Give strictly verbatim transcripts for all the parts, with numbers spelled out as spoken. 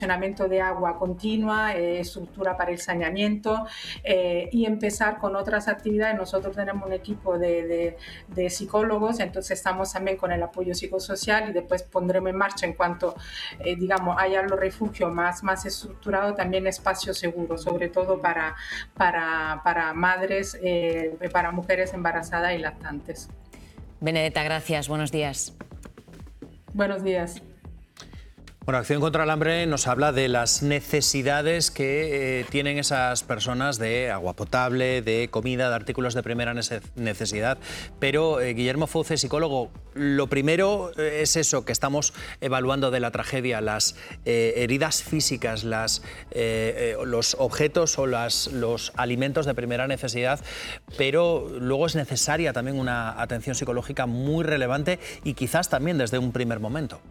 funcionamiento de agua continua, eh, estructura para el saneamiento eh, y empezar con otras actividades. Nosotros tenemos un equipo de, de, de psicólogos, entonces estamos también con el apoyo psicosocial y después pondremos en marcha en cuanto, eh, digamos, haya los refugios más, más estructurados, también espacios seguros, sobre todo para, para, para madres, eh, para mujeres embarazadas y lactantes. Benedetta, gracias. Buenos días. Buenos días. Bueno, Acción contra el Hambre nos habla de las necesidades que eh, tienen esas personas de agua potable, de comida, de artículos de primera necesidad. Pero, eh, Guillermo Fauce, psicólogo, lo primero eh, es eso que estamos evaluando de la tragedia, las eh, heridas físicas, las, eh, eh, los objetos o las, los alimentos de primera necesidad, pero luego es necesaria también una atención psicológica muy relevante y quizás también desde un primer momento.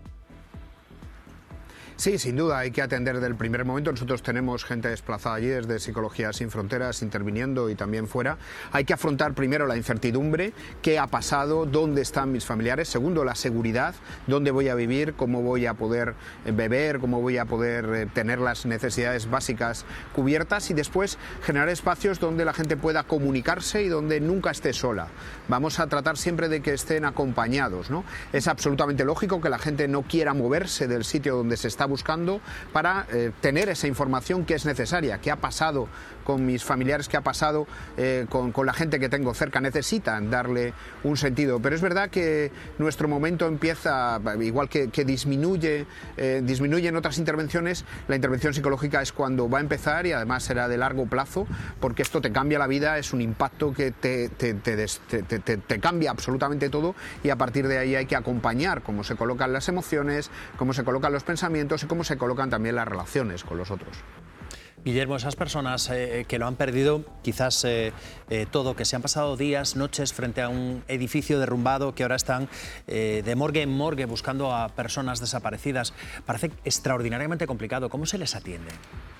Sí, sin duda, hay que atender desde el primer momento. Nosotros tenemos gente desplazada allí desde Psicología Sin Fronteras interviniendo y también fuera. Hay que afrontar primero la incertidumbre, qué ha pasado, dónde están mis familiares. Segundo, la seguridad, dónde voy a vivir, cómo voy a poder beber, cómo voy a poder tener las necesidades básicas cubiertas y después generar espacios donde la gente pueda comunicarse y donde nunca esté sola. Vamos a tratar siempre de que estén acompañados, ¿no? Es absolutamente lógico que la gente no quiera moverse del sitio donde se está buscando para eh, tener esa información que es necesaria, qué ha pasado con mis familiares, qué ha pasado eh, con, con la gente que tengo cerca. Necesitan darle un sentido, pero es verdad que nuestro momento empieza, igual que, que disminuye, eh, disminuye en otras intervenciones, la intervención psicológica es cuando va a empezar y además será de largo plazo, porque esto te cambia la vida, es un impacto que te, te, te, des, te, te, te, te cambia absolutamente todo y a partir de ahí hay que acompañar cómo se colocan las emociones, cómo se colocan los pensamientos y cómo se colocan también las relaciones con los otros. Guillermo, esas personas eh, que lo han perdido quizás eh, eh, todo, que se han pasado días, noches frente a un edificio derrumbado, que ahora están eh, de morgue en morgue buscando a personas desaparecidas, parece extraordinariamente complicado. ¿Cómo se les atiende?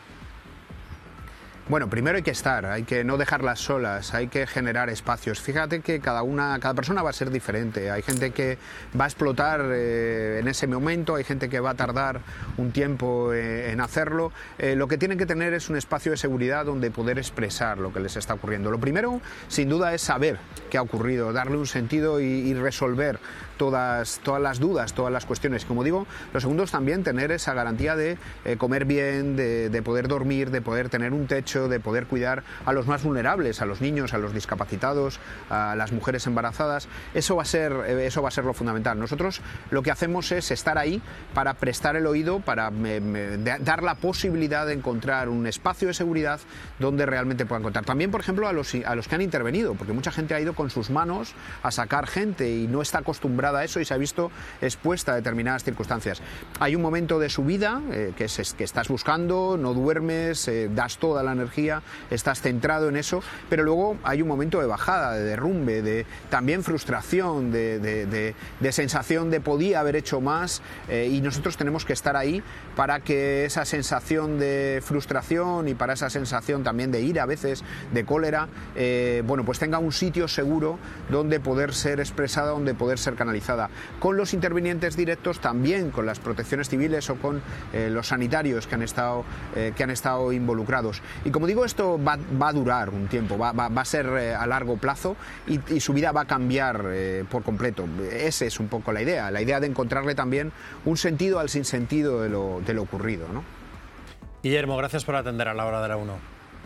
Bueno, primero hay que estar, hay que no dejarlas solas, hay que generar espacios. Fíjate que cada una, cada persona va a ser diferente. Hay gente que va a explotar eh, en ese momento, hay gente que va a tardar un tiempo eh, en hacerlo. Eh, lo que tienen que tener es un espacio de seguridad donde poder expresar lo que les está ocurriendo. Lo primero, sin duda, es saber qué ha ocurrido, darle un sentido y, y resolver todas, todas las dudas, todas las cuestiones. Como digo, lo segundo es también tener esa garantía de eh, comer bien, de, de poder dormir, de poder tener un techo, de poder cuidar a los más vulnerables, a los niños, a los discapacitados, a las mujeres embarazadas. Eso va a ser, eso va a ser lo fundamental. Nosotros lo que hacemos es estar ahí para prestar el oído, para me, me, de, dar la posibilidad de encontrar un espacio de seguridad donde realmente puedan contar. También, por ejemplo, a los, a los que han intervenido, porque mucha gente ha ido con sus manos a sacar gente y no está acostumbrada a eso y se ha visto expuesta a determinadas circunstancias. Hay un momento de su vida eh, que, es, que estás buscando, no duermes, eh, das toda la energía, estás centrado en eso, pero luego hay un momento de bajada, de derrumbe, de también frustración, de, de, de, de sensación de podía haber hecho más eh, y nosotros tenemos que estar ahí para que esa sensación de frustración y para esa sensación también de ira a veces, de cólera, eh, bueno, pues tenga un sitio seguro donde poder ser expresada, donde poder ser canalizada. Con los intervinientes directos, también con las protecciones civiles o con eh, los sanitarios que han estado, eh, que han estado involucrados. Y como digo, esto va, va a durar un tiempo, va, va, va a ser eh, a largo plazo y, y su vida va a cambiar eh, por completo. Esa es un poco la idea, la idea de encontrarle también un sentido al sinsentido de lo, de lo ocurrido, ¿no? Guillermo, gracias por atender a la hora de la uno.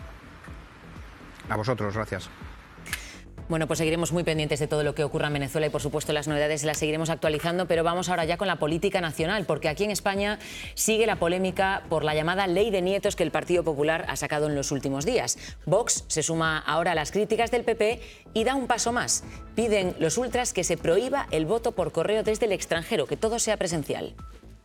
A vosotros, gracias. Bueno, pues seguiremos muy pendientes de todo lo que ocurra en Venezuela y, por supuesto, las novedades las seguiremos actualizando, pero vamos ahora ya con la política nacional, porque aquí en España sigue la polémica por la llamada Ley de Nietos que el Partido Popular ha sacado en los últimos días. Vox se suma ahora a las críticas del P P y da un paso más. Piden los ultras que se prohíba el voto por correo desde el extranjero, que todo sea presencial.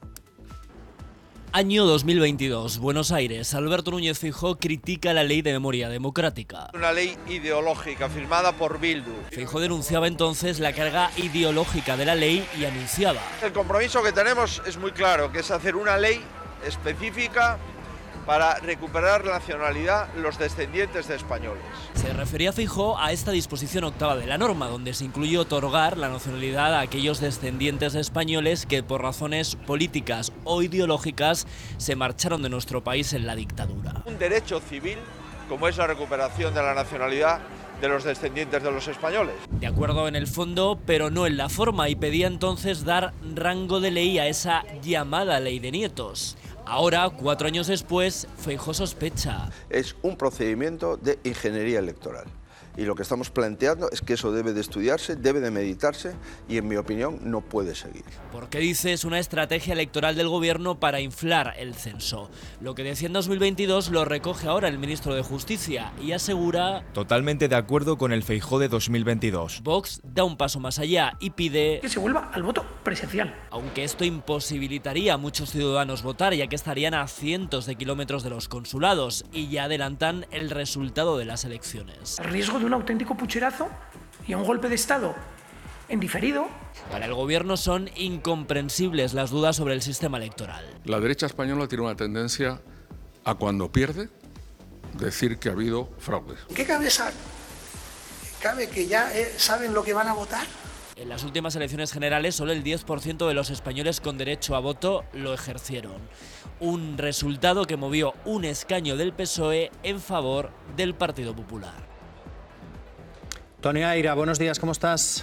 Año dos mil veintidós, Buenos Aires. Alberto Núñez Feijóo critica la ley de memoria democrática. Una ley ideológica firmada por Bildu. Feijóo denunciaba entonces la carga ideológica de la ley y anunciaba: el compromiso que tenemos es muy claro, que es hacer una ley específica para recuperar la nacionalidad los descendientes de españoles. Se refería Feijóo a esta disposición octava de la norma, donde se incluye otorgar la nacionalidad a aquellos descendientes de españoles que por razones políticas o ideológicas se marcharon de nuestro país en la dictadura. Un derecho civil, como es la recuperación de la nacionalidad de los descendientes de los españoles. De acuerdo en el fondo, pero no en la forma, y pedía entonces dar rango de ley a esa llamada ley de nietos. Ahora, cuatro años después, Feijóo sospecha. Es un procedimiento de ingeniería electoral. Y lo que estamos planteando es que eso debe de estudiarse, debe de meditarse y, en mi opinión, no puede seguir. Porque dice es una estrategia electoral del gobierno para inflar el censo. Lo que decía en dos mil veintidós lo recoge ahora el ministro de Justicia y asegura... Totalmente de acuerdo con el Feijóo de dos mil veintidós. Vox da un paso más allá y pide... que se vuelva al voto presencial. Aunque esto imposibilitaría a muchos ciudadanos votar, ya que estarían a cientos de kilómetros de los consulados, y ya adelantan el resultado de las elecciones. El riesgo de un auténtico pucherazo y un golpe de Estado en diferido. Para el gobierno son incomprensibles las dudas sobre el sistema electoral. La derecha española tiene una tendencia a, cuando pierde, decir que ha habido fraude. ¿Qué cabeza cabe que ya eh, saben lo que van a votar? En las últimas elecciones generales, solo el diez por ciento de los españoles con derecho a voto lo ejercieron. Un resultado que movió un escaño del P S O E en favor del Partido Popular. Toni Aira, buenos días, ¿cómo estás?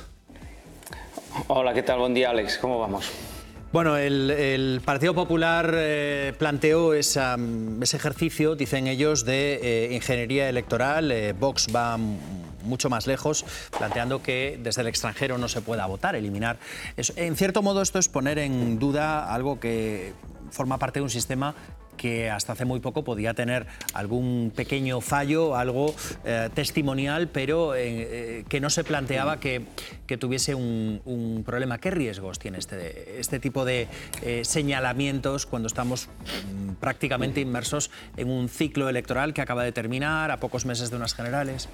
Hola, ¿qué tal? Buen día, Alex. ¿Cómo vamos? Bueno, el, el Partido Popular eh, planteó esa, ese ejercicio, dicen ellos, de eh, ingeniería electoral. Eh, Vox va mucho más lejos, planteando que desde el extranjero no se pueda votar, eliminar eso. En cierto modo, esto es poner en duda algo que forma parte de un sistema que hasta hace muy poco podía tener algún pequeño fallo, algo eh, testimonial, pero eh, que no se planteaba que, que tuviese un, un problema. ¿Qué riesgos tiene este, este tipo de eh, señalamientos cuando estamos mm, prácticamente inmersos en un ciclo electoral que acaba de terminar, a pocos meses de unas generales?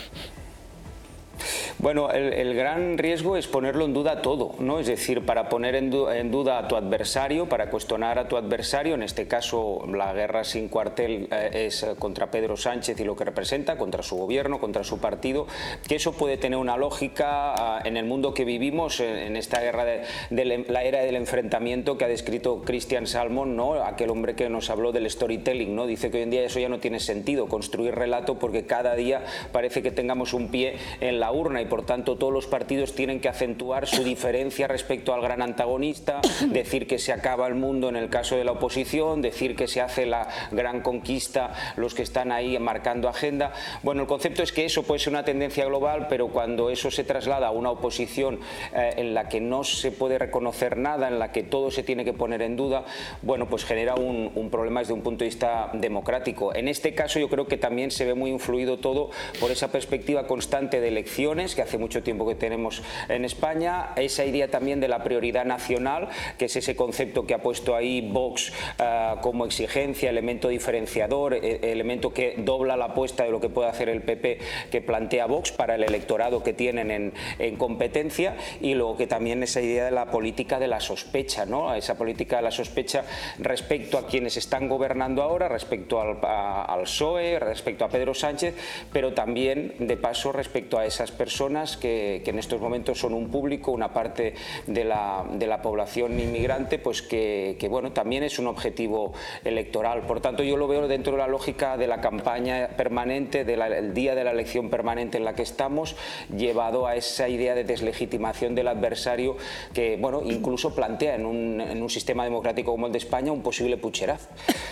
Bueno, el, el gran riesgo es ponerlo en duda todo, ¿no? Es decir, para poner en, du en duda a tu adversario, para cuestionar a tu adversario, en este caso la guerra sin cuartel eh, es contra Pedro Sánchez y lo que representa, contra su gobierno, contra su partido, que eso puede tener una lógica uh, en el mundo que vivimos, en, en esta guerra de, de la era del enfrentamiento que ha descrito Christian Salmon, ¿no? Aquel hombre que nos habló del storytelling, ¿no? Dice que hoy en día eso ya no tiene sentido, construir relato, porque cada día parece que tengamos un pie en la urna y por tanto todos los partidos tienen que acentuar su diferencia respecto al gran antagonista, decir que se acaba el mundo en el caso de la oposición, decir que se hace la gran conquista los que están ahí marcando agenda. Bueno, el concepto es que eso puede ser una tendencia global, pero cuando eso se traslada a una oposición eh, en la que no se puede reconocer nada, en la que todo se tiene que poner en duda, bueno, pues genera un, un problema desde un punto de vista democrático. En este caso yo creo que también se ve muy influido todo por esa perspectiva constante de elecciones que hace mucho tiempo que tenemos en España, esa idea también de la prioridad nacional, que es ese concepto que ha puesto ahí Vox uh, como exigencia, elemento diferenciador, eh, elemento que dobla la apuesta de lo que puede hacer el P P que plantea Vox para el electorado que tienen en, en competencia, y luego que también esa idea de la política de la sospecha, ¿no? Esa política de la sospecha respecto a quienes están gobernando ahora, respecto al, a, al P S O E, respecto a Pedro Sánchez, pero también de paso respecto a esas personas que, que en estos momentos son un público, una parte de la, de la población inmigrante, pues que, que bueno, también es un objetivo electoral. Por tanto, yo lo veo dentro de la lógica de la campaña permanente, del día de la elección permanente en la que estamos, llevado a esa idea de deslegitimación del adversario que, bueno, incluso plantea en un, en un sistema democrático como el de España un posible pucherazo.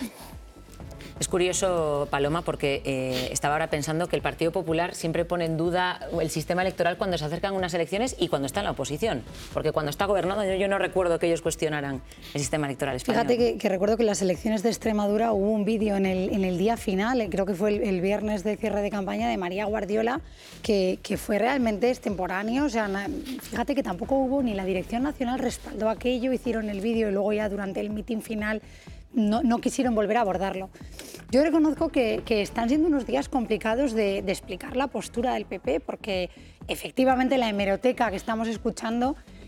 Es curioso, Paloma, porque eh, estaba ahora pensando que el Partido Popular siempre pone en duda el sistema electoral cuando se acercan unas elecciones y cuando está en la oposición. Porque cuando está gobernando yo, yo no recuerdo que ellos cuestionaran el sistema electoral español. Fíjate que, que recuerdo que en las elecciones de Extremadura hubo un vídeo en el, en el día final, creo que fue el, el viernes de cierre de campaña, de María Guardiola, que, que fue realmente extemporáneo. O sea, fíjate que tampoco hubo ni la Dirección Nacional respaldó aquello, hicieron el vídeo y luego ya durante el mitin final No, no quisieron volver a abordarlo. Yo reconozco que, que están siendo unos días complicados de, de explicar la postura del P P, porque efectivamente la hemeroteca que estamos escuchando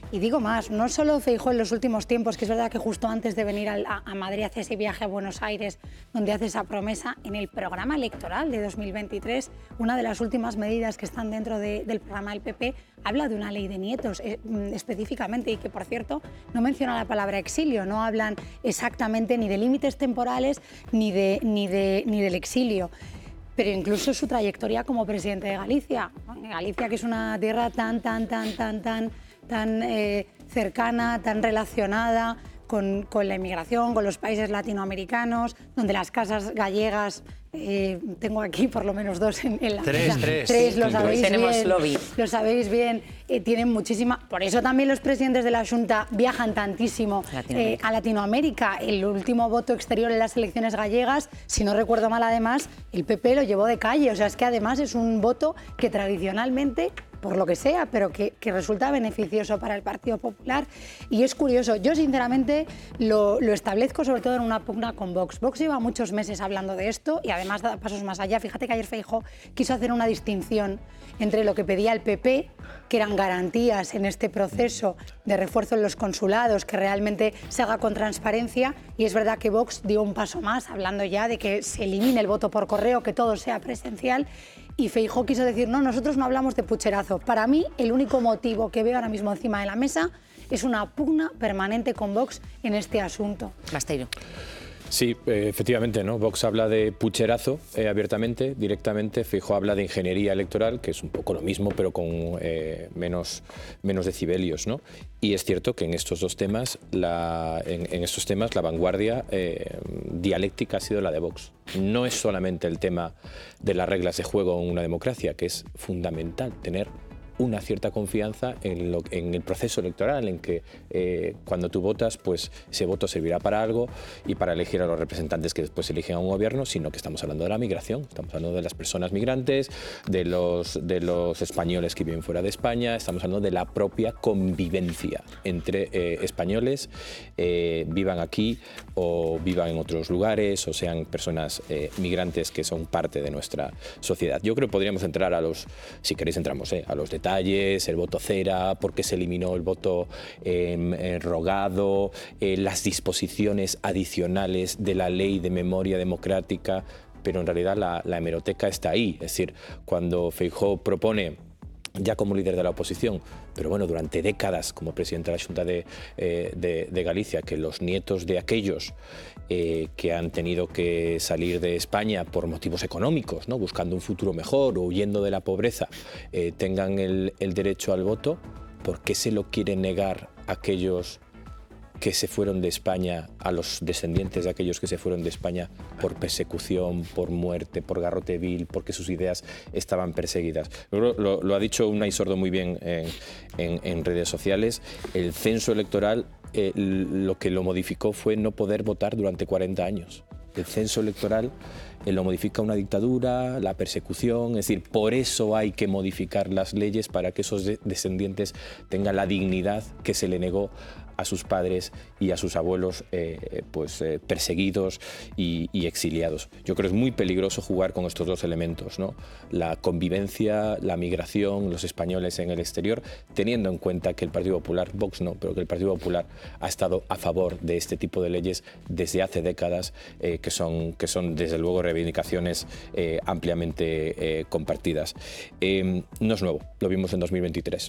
Y digo más, no solo Feijóo en los últimos tiempos, que es verdad que justo antes de venir a, a Madrid hace ese viaje a Buenos Aires, donde hace esa promesa, en el programa electoral de dos mil veintitrés, una de las últimas medidas que están dentro de, del programa del P P, habla de una ley de nietos eh, específicamente, y que, por cierto, no menciona la palabra exilio, no hablan exactamente ni de límites temporales ni, de, ni, de, ni del exilio. Pero incluso su trayectoria como presidente de Galicia. Galicia, que es una tierra tan, tan, tan, tan, tan, tan eh, cercana, tan relacionada con, con la inmigración, con los países latinoamericanos, donde las casas gallegas, eh, tengo aquí por lo menos dos en, en la tres, mesa. Tres, tres, lo sí, sabéis tenemos bien, lobby. Lo sabéis bien, eh, tienen muchísima... Por eso también los presidentes de la Xunta viajan tantísimo Latinoamérica. Eh, a Latinoamérica. El último voto exterior en las elecciones gallegas, si no recuerdo mal además, el P P lo llevó de calle. O sea, es que además es un voto que tradicionalmente, por lo que sea, pero que, que resulta beneficioso para el Partido Popular. Y es curioso, yo sinceramente lo, lo establezco sobre todo en una pugna con Vox. Vox lleva muchos meses hablando de esto y además da pasos más allá. Fíjate que ayer Feijóo quiso hacer una distinción entre lo que pedía el P P, que eran garantías en este proceso de refuerzo en los consulados, que realmente se haga con transparencia, y es verdad que Vox dio un paso más, hablando ya de que se elimine el voto por correo, que todo sea presencial. Y Feijóo quiso decir, no, nosotros no hablamos de pucherazo. Para mí, el único motivo que veo ahora mismo encima de la mesa es una pugna permanente con Vox en este asunto. Basteiro. Sí, eh, efectivamente, ¿no? Vox habla de pucherazo eh, abiertamente, directamente. Feijóo habla de ingeniería electoral, que es un poco lo mismo, pero con eh, menos, menos decibelios, ¿no? Y es cierto que en estos dos temas, la, en, en estos temas, la vanguardia eh, dialéctica ha sido la de Vox. No es solamente el tema de las reglas de juego en una democracia, que es fundamental tener una cierta confianza en, lo, en el proceso electoral, en que eh, cuando tú votas, pues ese voto servirá para algo y para elegir a los representantes que después eligen a un gobierno, sino que estamos hablando de la migración, estamos hablando de las personas migrantes, de los, de los españoles que viven fuera de España, estamos hablando de la propia convivencia entre eh, españoles, eh, vivan aquí o vivan en otros lugares, o sean personas eh, migrantes que son parte de nuestra sociedad. Yo creo que podríamos entrar a los, si queréis entramos, eh, a los detalles, detalles, el voto cera, por qué se eliminó el voto eh, eh, rogado, eh, las disposiciones adicionales de la ley de memoria democrática, pero en realidad la, la hemeroteca está ahí. Es decir, cuando Feijóo propone, ya como líder de la oposición, pero bueno, durante décadas como presidente de la Xunta de, eh, de, de Galicia, que los nietos de aquellos eh, que han tenido que salir de España por motivos económicos, ¿no? Buscando un futuro mejor o huyendo de la pobreza, eh, tengan el, el derecho al voto, ¿por qué se lo quiere negar a aquellos que se fueron de España, a los descendientes de aquellos que se fueron de España por persecución, por muerte, por garrote vil, porque sus ideas estaban perseguidas? Lo, lo, lo ha dicho Unai Sordo muy bien en, en, en redes sociales. El censo electoral eh, lo que lo modificó fue no poder votar durante cuarenta años. El censo electoral eh, lo modifica una dictadura, la persecución, es decir, por eso hay que modificar las leyes para que esos de descendientes tengan la dignidad que se le negó a sus padres y a sus abuelos eh, pues, eh, perseguidos y, y exiliados. Yo creo que es muy peligroso jugar con estos dos elementos, ¿no? La convivencia, la migración, los españoles en el exterior, teniendo en cuenta que el Partido Popular, Vox no, pero que el Partido Popular ha estado a favor de este tipo de leyes desde hace décadas, eh, que, son, que son desde luego reivindicaciones eh, ampliamente eh, compartidas. Eh, no es nuevo, lo vimos en dos mil veintitrés.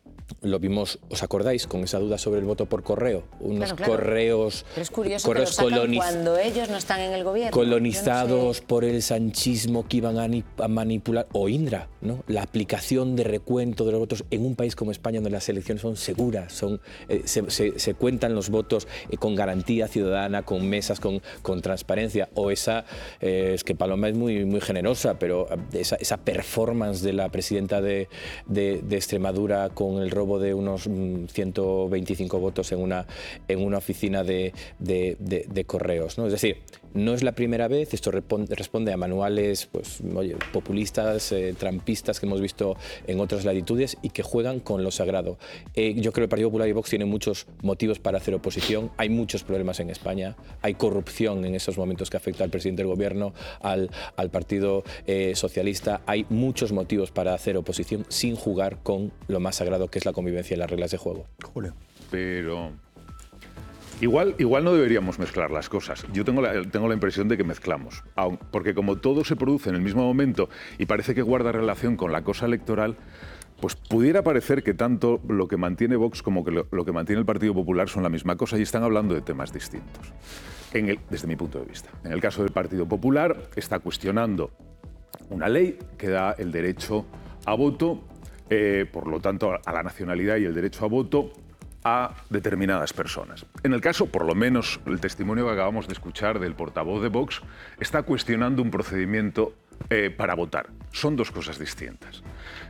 Lo vimos, ¿os acordáis? Con esa duda sobre el voto por correo. Unos claro, claro. correos, Pero es curioso correos que lo sacan coloniz- cuando ellos no están en el gobierno. colonizados no sé. por el sanchismo que iban a, ni- a manipular. O Indra, ¿no? La aplicación de recuento de los votos en un país como España, donde las elecciones son seguras, son, eh, se, se, se cuentan los votos eh, con garantía ciudadana, con mesas, con, con transparencia. O esa, eh, es que Paloma es muy, muy generosa, pero esa, esa performance de la presidenta de, de, de Extremadura con el robo de unos mm, ciento veinticinco votos en una, en una oficina de, de, de, de correos, ¿no? Es decir, no es la primera vez, esto responde, responde a manuales pues, oye, populistas, eh, trampistas que hemos visto en otras latitudes y que juegan con lo sagrado. Eh, yo creo que el Partido Popular y Vox tienen muchos motivos para hacer oposición, hay muchos problemas en España, hay corrupción en esos momentos que afecta al presidente del gobierno, al, al Partido eh, Socialista, hay muchos motivos para hacer oposición sin jugar con lo más sagrado que es la la convivencia y las reglas de juego. Julio. Pero igual, igual no deberíamos mezclar las cosas. Yo tengo la, tengo la impresión de que mezclamos, porque como todo se produce en el mismo momento y parece que guarda relación con la cosa electoral, pues pudiera parecer que tanto lo que mantiene Vox como que lo, lo que mantiene el Partido Popular son la misma cosa y están hablando de temas distintos, en el, desde mi punto de vista. En el caso del Partido Popular, está cuestionando una ley que da el derecho a voto, eh, por lo tanto, a la nacionalidad y el derecho a voto a determinadas personas. En el caso, por lo menos, el testimonio que acabamos de escuchar del portavoz de Vox está cuestionando un procedimiento eh, para votar. Son dos cosas distintas.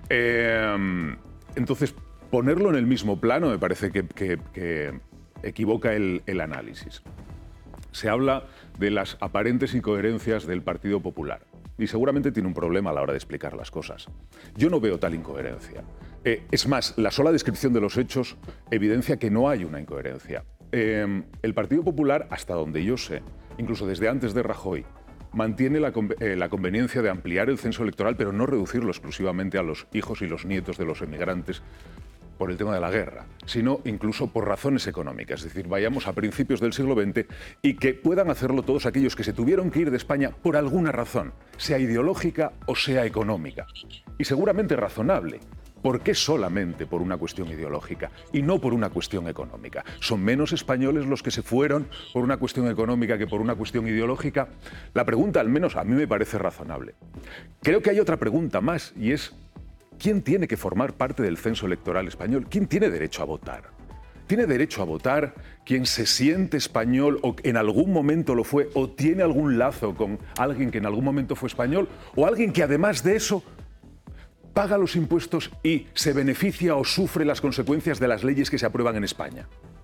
Eh, entonces, ponerlo en el mismo plano me parece que, que, que equivoca el, el análisis. Se habla de las aparentes incoherencias del Partido Popular y seguramente tiene un problema a la hora de explicar las cosas. Yo no veo tal incoherencia. Eh, es más, la sola descripción de los hechos evidencia que no hay una incoherencia. Eh, el Partido Popular, hasta donde yo sé, incluso desde antes de Rajoy, mantiene la, eh, la conveniencia de ampliar el censo electoral, pero no reducirlo exclusivamente a los hijos y los nietos de los emigrantes por el tema de la guerra, sino incluso por razones económicas. Es decir, vayamos a principios del siglo veinte y que puedan hacerlo todos aquellos que se tuvieron que ir de España por alguna razón, sea ideológica o sea económica. Y seguramente razonable. ¿Por qué solamente por una cuestión ideológica y no por una cuestión económica? ¿Son menos españoles los que se fueron por una cuestión económica que por una cuestión ideológica? La pregunta, al menos a mí me parece razonable. Creo que hay otra pregunta más y es ¿quién tiene que formar parte del censo electoral español? ¿Quién tiene derecho a votar? ¿Tiene derecho a votar quien se siente español o en algún momento lo fue o tiene algún lazo con alguien que en algún momento fue español o alguien que además de eso paga los impuestos y se beneficia o sufre las consecuencias de las leyes que se aprueban en España?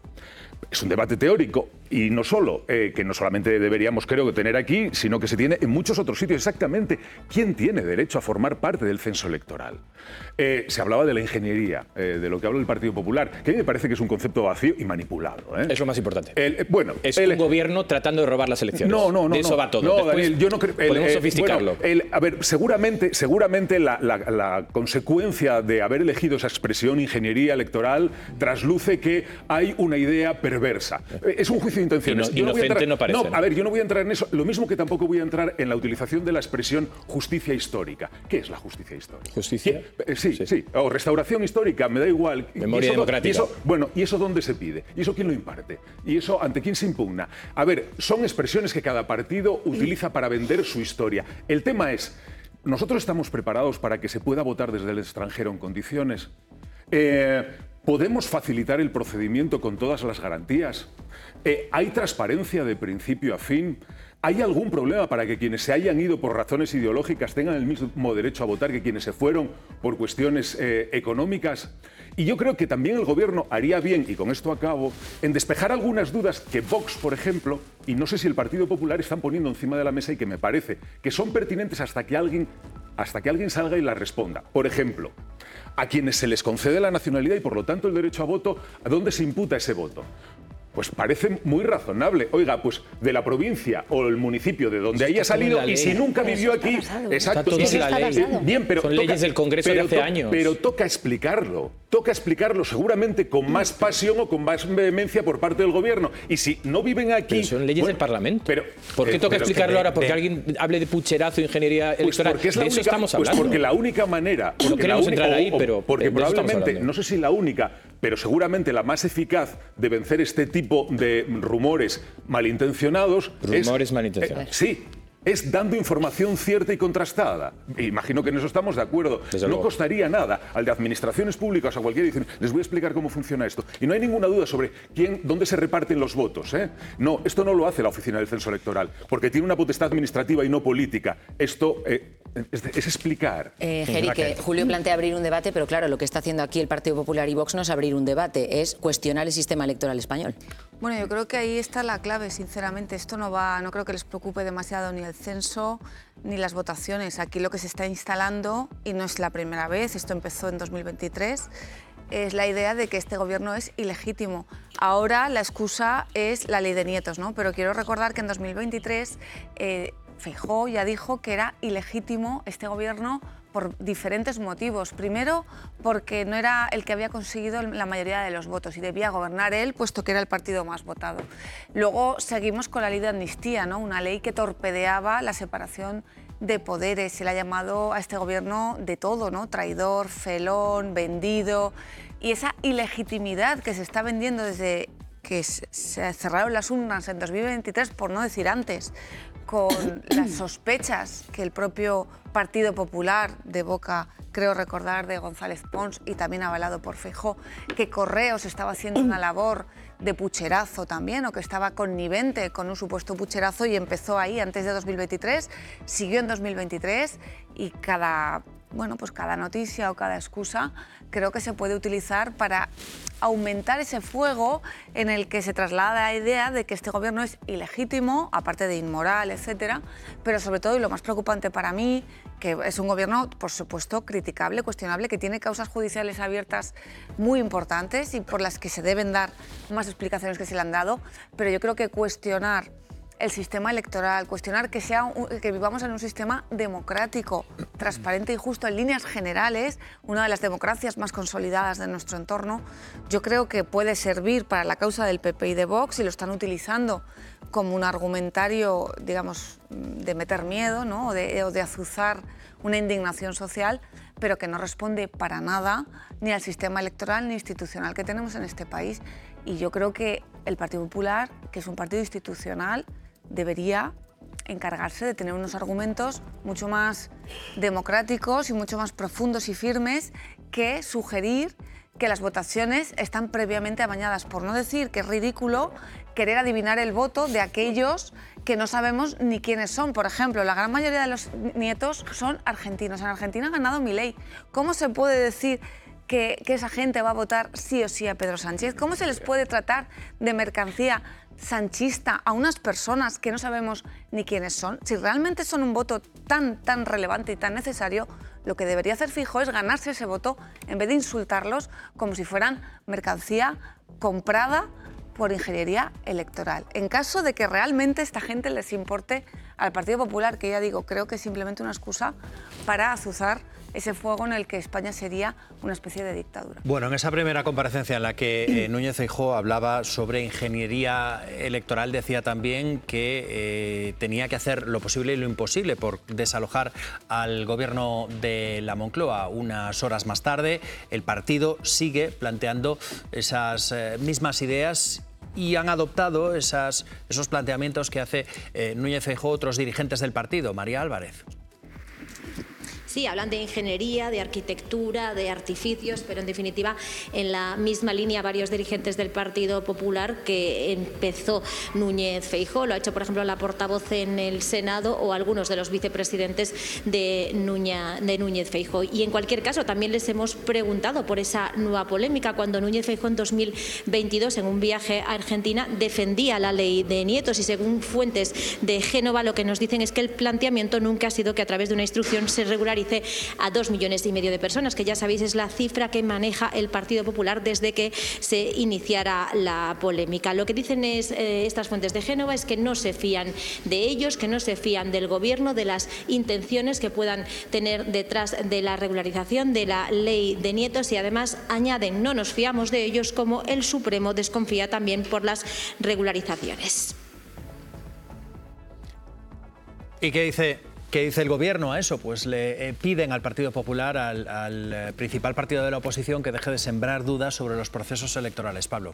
Es un debate teórico y no solo, eh, que no solamente deberíamos, creo, tener aquí, sino que se tiene en muchos otros sitios. Exactamente, ¿quién tiene derecho a formar parte del censo electoral? Eh, se hablaba de la ingeniería, eh, de lo que habla el Partido Popular, que a mí me parece que es un concepto vacío y manipulado. ¿eh? Es lo más importante. El, eh, bueno, es el, un gobierno tratando de robar las elecciones. No, no, no. De eso no, va todo. No, Después Daniel, yo no creo. Podemos eh, sofisticarlo. Bueno, el, a ver, seguramente, seguramente la, la, la consecuencia de haber elegido esa expresión ingeniería electoral trasluce que hay una idea perversa. Es un juicio de intenciones. Ino, inocente no, entrar, no parece. No, a ver, yo no voy a entrar en eso. Lo mismo que tampoco voy a entrar en la utilización de la expresión justicia histórica. ¿Qué es la justicia histórica? ¿Justicia? Eh, sí, sí, sí. O restauración histórica, me da igual. Memoria ¿Y eso, democrática. Y eso, bueno, ¿y eso dónde se pide? ¿Y eso quién lo imparte? ¿Y eso ante quién se impugna? A ver, son expresiones que cada partido utiliza para vender su historia. El tema es, ¿nosotros estamos preparados para que se pueda votar desde el extranjero en condiciones? Eh, ¿Podemos facilitar el procedimiento con todas las garantías? Eh, ¿Hay transparencia de principio a fin? ¿Hay algún problema para que quienes se hayan ido por razones ideológicas tengan el mismo derecho a votar que quienes se fueron por cuestiones eh, económicas? Y yo creo que también el Gobierno haría bien, y con esto acabo, en despejar algunas dudas que Vox, por ejemplo, y no sé si el Partido Popular están poniendo encima de la mesa y que me parece que son pertinentes hasta que alguien, hasta que alguien salga y las responda. Por ejemplo, a quienes se les concede la nacionalidad y por lo tanto el derecho a voto, ¿a dónde se imputa ese voto? Pues parece muy razonable. Oiga, pues de la provincia o el municipio de donde haya salido y si nunca vivió aquí, exacto, y si, bien, pero son toca, leyes del Congreso pero, de hace to, años. Pero toca explicarlo, toca explicarlo seguramente con más pasión o con más vehemencia por parte del Gobierno. Y si no viven aquí, pero son leyes bueno, del Parlamento. Pero, ¿por qué eh, toca explicarlo de, ahora? Porque de, alguien hable de pucherazo, ingeniería electoral. Pues porque es la de eso única, estamos hablando. Pues porque la única manera. No queremos única, entrar ahí, o, pero porque probablemente, no sé si la única, pero seguramente la más eficaz de vencer este tipo de rumores malintencionados. Rumores es, malintencionados. Eh, sí. Es dando información cierta y contrastada. Imagino que en eso estamos de acuerdo. Desde no luego. costaría nada al de administraciones públicas o a cualquiera decir, les voy a explicar cómo funciona esto. Y no hay ninguna duda sobre quién, dónde se reparten los votos. ¿eh? No, esto no lo hace la Oficina del Censo Electoral, porque tiene una potestad administrativa y no política. Esto eh, es, es explicar. Eh, Geri, que Julio plantea abrir un debate, pero claro, lo que está haciendo aquí el Partido Popular y Vox no es abrir un debate, es cuestionar el sistema electoral español. Bueno, yo creo que ahí está la clave, sinceramente. Esto no va, no creo que les preocupe demasiado ni el censo ni las votaciones. Aquí lo que se está instalando, y no es la primera vez, esto empezó en dos mil veintitrés, es la idea de que este gobierno es ilegítimo. Ahora la excusa es la ley de nietos, ¿no? Pero quiero recordar que en dos mil veintitrés eh, Feijóo ya dijo que era ilegítimo este gobierno por diferentes motivos. Primero, porque no era el que había conseguido la mayoría de los votos y debía gobernar él, puesto que era el partido más votado. Luego seguimos con la ley de amnistía, ¿no? Una ley que torpedeaba la separación de poderes. Se le ha llamado a este gobierno de todo, ¿no? Traidor, felón, vendido. Y esa ilegitimidad que se está vendiendo desde que se cerraron las urnas en dos mil veintitrés, por no decir antes, con las sospechas que el propio Partido Popular, de boca, creo recordar, de González Pons y también avalado por Feijóo, que Correos estaba haciendo una labor de pucherazo también, o que estaba connivente con un supuesto pucherazo, y empezó ahí antes de dos mil veintitrés, siguió en dos mil veintitrés, y cada, bueno, pues cada noticia o cada excusa creo que se puede utilizar para aumentar ese fuego en el que se traslada la idea de que este gobierno es ilegítimo, aparte de inmoral, etcétera, pero sobre todo, y lo más preocupante para mí, que es un gobierno, por supuesto, criticable, cuestionable, que tiene causas judiciales abiertas muy importantes y por las que se deben dar más explicaciones que se le han dado, pero yo creo que cuestionar el sistema electoral, cuestionar que, sea un, que vivamos en un sistema democrático, transparente y justo en líneas generales, una de las democracias más consolidadas de nuestro entorno, yo creo que puede servir para la causa del P P y de Vox, y lo están utilizando como un argumentario, digamos, de meter miedo, ¿no? o, de, o de azuzar una indignación social, pero que no responde para nada ni al sistema electoral ni institucional que tenemos en este país. Y yo creo que el Partido Popular, que es un partido institucional, debería encargarse de tener unos argumentos mucho más democráticos y mucho más profundos y firmes que sugerir que las votaciones están previamente amañadas, por no decir que es ridículo querer adivinar el voto de aquellos que no sabemos ni quiénes son. Por ejemplo, la gran mayoría de los nietos son argentinos. En Argentina ha ganado Milei. ¿Cómo se puede decir que, que esa gente va a votar sí o sí a Pedro Sánchez? ¿Cómo se les puede tratar de mercancía sanchista a unas personas que no sabemos ni quiénes son? Si realmente son un voto tan, tan relevante y tan necesario, lo que debería hacer Feijóo es ganarse ese voto en vez de insultarlos como si fueran mercancía comprada por ingeniería electoral. En caso de que realmente esta gente les importe al Partido Popular, que ya digo, creo que es simplemente una excusa para azuzar ese fuego en el que España sería una especie de dictadura. Bueno, en esa primera comparecencia en la que eh, Núñez Feijóo hablaba sobre ingeniería electoral, decía también que eh, tenía que hacer lo posible y lo imposible por desalojar al gobierno de la Moncloa. Unas horas más tarde, el partido sigue planteando esas eh, mismas ideas y han adoptado esas, esos planteamientos que hace eh, Núñez Feijóo otros dirigentes del partido. María Álvarez. Sí, hablan de ingeniería, de arquitectura, de artificios, pero en definitiva en la misma línea varios dirigentes del Partido Popular que empezó Núñez Feijóo. Lo ha hecho, por ejemplo, la portavoz en el Senado o algunos de los vicepresidentes de, Nuña, de Núñez Feijóo. Y en cualquier caso, también les hemos preguntado por esa nueva polémica cuando Núñez Feijóo en dos mil veintidós, en un viaje a Argentina, defendía la ley de nietos, y según fuentes de Génova lo que nos dicen es que el planteamiento nunca ha sido que a través de una instrucción se regularice a dos millones y medio de personas, que ya sabéis es la cifra que maneja el Partido Popular desde que se iniciara la polémica. Lo que dicen es, eh, estas fuentes de Génova es que no se fían de ellos, que no se fían del Gobierno, de las intenciones que puedan tener detrás de la regularización de la ley de nietos, y además añaden, no nos fiamos de ellos, como el Supremo desconfía también por las regularizaciones. ¿Y qué dice? ¿Qué dice el Gobierno a eso? Pues le eh, piden al Partido Popular, al, al eh, principal partido de la oposición, que deje de sembrar dudas sobre los procesos electorales. Pablo.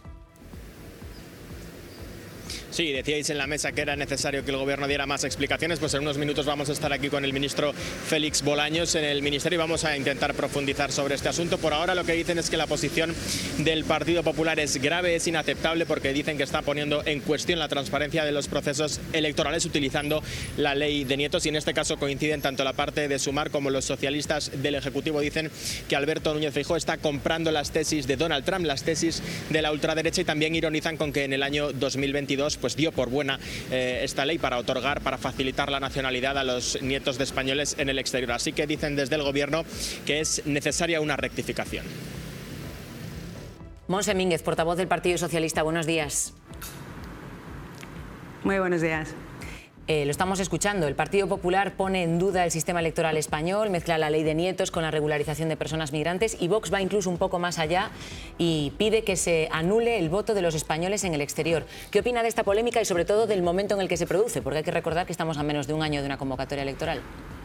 Sí, decíais en la mesa que era necesario que el Gobierno diera más explicaciones, pues en unos minutos vamos a estar aquí con el ministro Félix Bolaños en el Ministerio y vamos a intentar profundizar sobre este asunto. Por ahora lo que dicen es que la posición del Partido Popular es grave, es inaceptable, porque dicen que está poniendo en cuestión la transparencia de los procesos electorales utilizando la ley de nietos, y en este caso coinciden tanto la parte de Sumar como los socialistas del Ejecutivo. Dicen que Alberto Núñez Feijóo está comprando las tesis de Donald Trump, las tesis de la ultraderecha, y también ironizan con que en el año dos mil veintidós pues dio por buena eh, esta ley para otorgar, para facilitar la nacionalidad a los nietos de españoles en el exterior. Así que dicen desde el Gobierno que es necesaria una rectificación. Montse Mínguez, portavoz del Partido Socialista, buenos días. Muy buenos días. Eh, lo estamos escuchando. El Partido Popular pone en duda el sistema electoral español, mezcla la ley de nietos con la regularización de personas migrantes y Vox va incluso un poco más allá y pide que se anule el voto de los españoles en el exterior. ¿Qué opina de esta polémica y sobre todo del momento en el que se produce? Porque hay que recordar que estamos a menos de un año de una convocatoria electoral.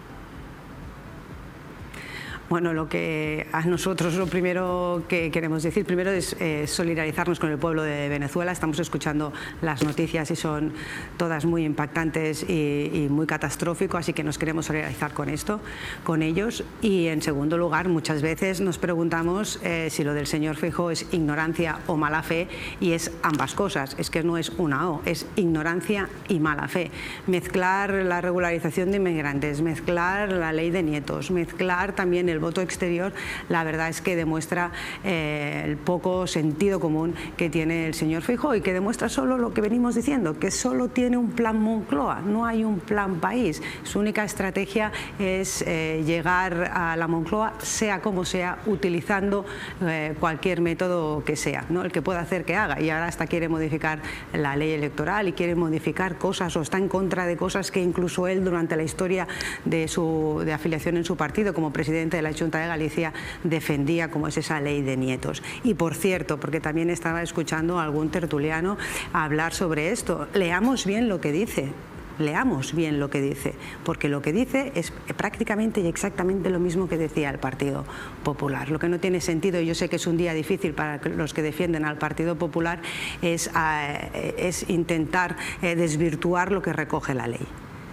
Bueno, lo que a nosotros lo primero que queremos decir primero es eh, solidarizarnos con el pueblo de Venezuela. Estamos escuchando las noticias y son todas muy impactantes y, y muy catastróficas, así que nos queremos solidarizar con esto, con ellos. Y en segundo lugar, muchas veces nos preguntamos eh, si lo del señor Feijóo es ignorancia o mala fe, y es ambas cosas. Es que no es una o, es ignorancia y mala fe. Mezclar la regularización de inmigrantes, mezclar la ley de nietos, mezclar también el El voto exterior, la verdad es que demuestra eh, el poco sentido común que tiene el señor Feijóo y que demuestra solo lo que venimos diciendo, que solo tiene un plan Moncloa, no hay un plan país. Su única estrategia es eh, llegar a la Moncloa, sea como sea, utilizando eh, cualquier método que sea, ¿no? El que pueda hacer que haga. Y ahora hasta quiere modificar la ley electoral y quiere modificar cosas o está en contra de cosas que incluso él durante la historia de su de afiliación en su partido como presidente de la Junta de Galicia defendía, como es esa ley de nietos. Y por cierto, porque también estaba escuchando a algún tertuliano hablar sobre esto, leamos bien lo que dice. Leamos bien lo que dice, porque lo que dice es prácticamente y exactamente lo mismo que decía el Partido Popular. Lo que no tiene sentido, y yo sé que es un día difícil para los que defienden al Partido Popular, es, uh, es intentar uh, desvirtuar lo que recoge la ley.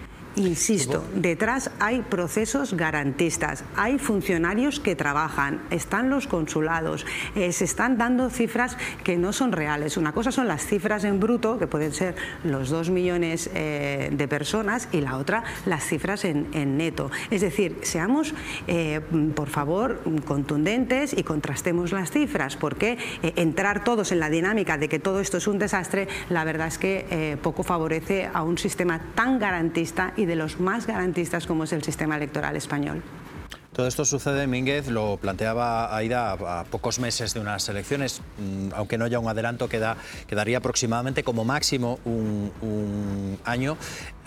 Insisto, detrás hay procesos garantistas, hay funcionarios que trabajan, están los consulados, eh, se están dando cifras que no son reales. Una cosa son las cifras en bruto, que pueden ser los dos millones eh, de personas, y la otra las cifras en, en neto. Es decir, seamos, eh, por favor, contundentes y contrastemos las cifras, porque eh, entrar todos en la dinámica de que todo esto es un desastre, la verdad es que eh, poco favorece a un sistema tan garantista y de los más garantistas como es el sistema electoral español. Todo esto sucede, Mínguez, lo planteaba Aida, a, a pocos meses de unas elecciones, aunque no haya un adelanto, queda, quedaría aproximadamente como máximo un, un año.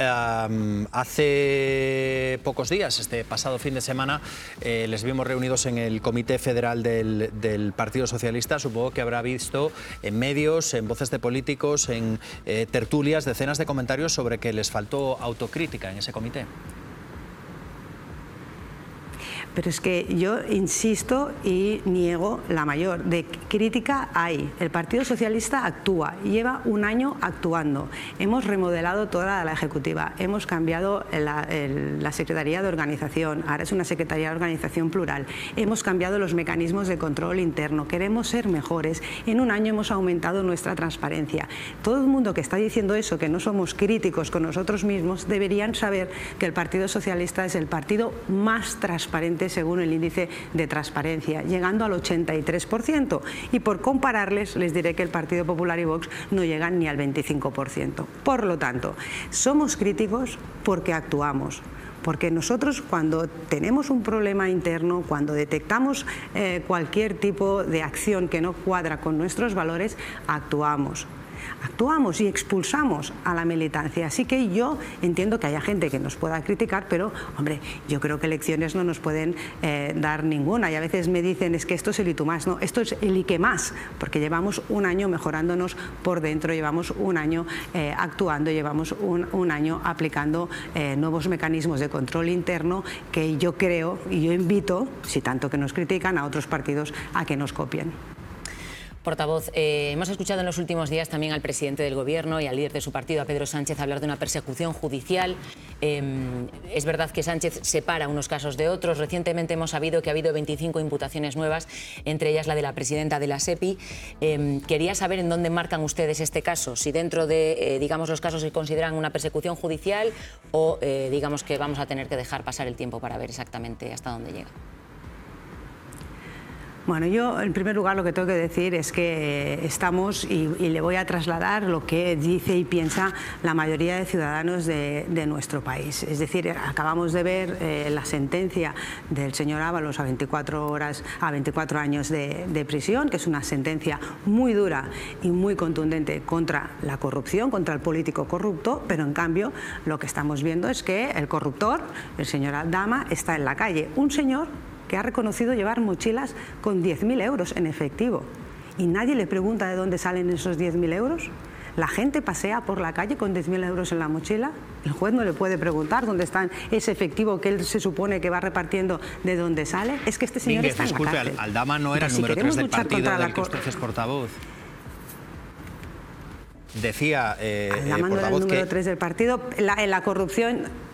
Um, hace pocos días, este pasado fin de semana, eh, les vimos reunidos en el Comité Federal del, del Partido Socialista. Supongo que habrá visto en medios, en voces de políticos, en eh, tertulias, decenas de comentarios sobre que les faltó autocrítica en ese comité. Pero es que yo insisto y niego la mayor. De crítica hay. El Partido Socialista actúa, lleva un año actuando. Hemos remodelado toda la ejecutiva, hemos cambiado la, el, la Secretaría de Organización, ahora es una Secretaría de Organización plural, hemos cambiado los mecanismos de control interno, queremos ser mejores. En un año hemos aumentado nuestra transparencia. Todo el mundo que está diciendo eso, que no somos críticos con nosotros mismos, deberían saber que el Partido Socialista es el partido más transparente según el índice de transparencia, llegando al ochenta y tres por ciento. Y por compararles, les diré que el Partido Popular y Vox no llegan ni al veinticinco por ciento. Por lo tanto, somos críticos porque actuamos. Porque nosotros, cuando tenemos un problema interno, cuando detectamos eh, cualquier tipo de acción que no cuadra con nuestros valores, actuamos. Actuamos y expulsamos a la militancia. Así que yo entiendo que haya gente que nos pueda criticar, pero, hombre, yo creo que lecciones no nos pueden eh, dar ninguna. Y a veces me dicen, es que esto es el y tú más. No, esto es el y que más, porque llevamos un año mejorándonos por dentro, llevamos un año eh, actuando, llevamos un, un año aplicando eh, nuevos mecanismos de control interno que yo creo y yo invito, si tanto que nos critican, a otros partidos a que nos copien. Portavoz, eh, hemos escuchado en los últimos días también al presidente del Gobierno y al líder de su partido, a Pedro Sánchez, hablar de una persecución judicial. Eh, es verdad que Sánchez separa unos casos de otros. Recientemente hemos sabido que ha habido veinticinco imputaciones nuevas, entre ellas la de la presidenta de la SEPI. Eh, quería saber en dónde marcan ustedes este caso, si dentro de, eh, digamos, los casos que consideran una persecución judicial o, eh, digamos, que vamos a tener que dejar pasar el tiempo para ver exactamente hasta dónde llega. Bueno, yo en primer lugar lo que tengo que decir es que estamos, y, y le voy a trasladar lo que dice y piensa la mayoría de ciudadanos de, de nuestro país. Es decir, acabamos de ver eh, la sentencia del señor Ábalos a veinticuatro horas, a veinticuatro años de, de prisión, que es una sentencia muy dura y muy contundente contra la corrupción, contra el político corrupto, pero en cambio lo que estamos viendo es que el corruptor, el señor Aldama, está en la calle. Un señor que ha reconocido llevar mochilas con diez mil euros en efectivo. Y nadie le pregunta de dónde salen esos diez mil euros. La gente pasea por la calle con diez mil euros en la mochila. El juez no le puede preguntar dónde está ese efectivo que él se supone que va repartiendo, de dónde sale. Es que este señor Mínguez, está en disculpe, la cárcel. Aldama no era el si número tres del luchar partido contra del que usted es portavoz. Decía eh, Aldama no era el número tres del partido. La, en la corrupción